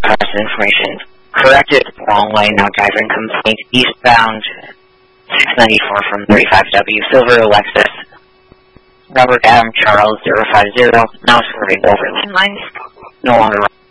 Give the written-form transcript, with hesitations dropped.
information. Corrected, wrong way, now driving complaint, eastbound 694 from 35W, Silver Lexus. Robert Adam Charles 050, now swerving over lane lines, no longer